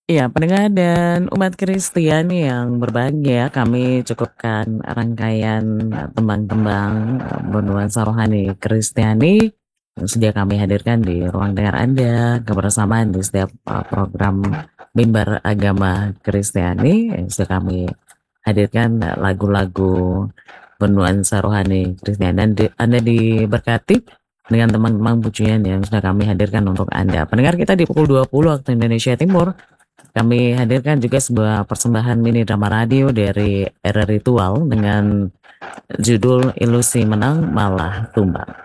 Iya, pendengar dan umat Kristiani yang berbahagia, kami cukupkan rangkaian tembang-tembang bernuansa rohani Kristiani yang sudah kami hadirkan di ruang dengar Anda, kebersamaan di setiap program Mimbar Agama Kristiani yang sudah kami hadirkan lagu-lagu bernuansa rohani Kristiani. Dan Anda diberkati dengan teman-teman pujian yang sudah kami hadirkan untuk Anda. Pendengar kita di pukul 20 waktu Indonesia Timur, kami hadirkan juga sebuah persembahan mini drama radio dari Era Ritual dengan judul Ilusi Menang Malah Tumbang.